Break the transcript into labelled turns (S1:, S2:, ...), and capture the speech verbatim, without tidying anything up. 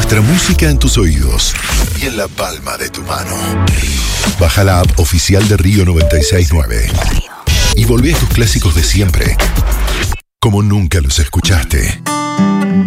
S1: Nuestra música en tus oídos y en la palma de tu mano. Baja la app oficial de Río noventa y seis punto nueve y volvé a tus clásicos de siempre, como nunca los escuchaste.